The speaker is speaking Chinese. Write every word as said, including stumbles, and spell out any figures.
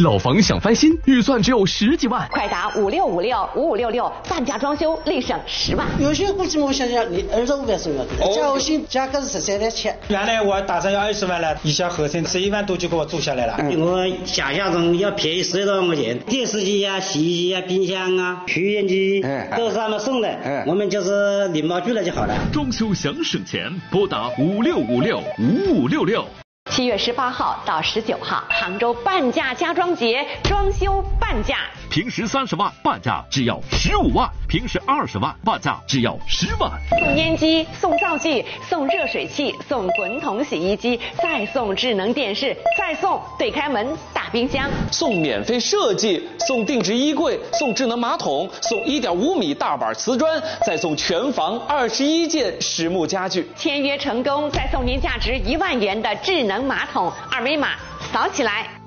老房想翻新，预算只有十几万， 快打五六五六五五六六，半价装修立省十万。 有些估计我想想，你二十五万左右，价后新价格是十三万七。 原来我打算要二十万了，一下合成十一万多就给我做下来了。 嗯、我想象中要便宜十多万块钱，电视机啊、洗衣机啊、冰箱啊、抽烟机、嗯、都是他们送的，嗯、我们就是领包去了就好了。 装修想省钱，拨打五六五六五五六六。 七月十八号到十九号，杭州半价家装节，装修半价。 平时三十万，半价只要十五万；平时二十万，半价只要十万。 送烟机，送灶具，送热水器，送滚筒洗衣机，再送智能电视，再送对开门大冰箱， 送免费设计，送定制衣柜，送智能马桶，送一点五米大板瓷砖，再送全房二十一件实木家具。 签约成功，再送您价值一万元的智能马桶，二维码扫起来。